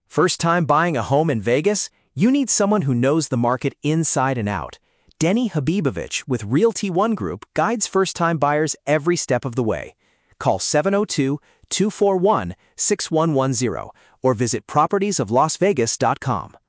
First time buying a home in Vegas? You need someone who knows the market inside and out. Denny Habibovich with Realty One Group guides first-time buyers every step of the way. Call 702-241-6110 or visit propertiesoflasvegas.com.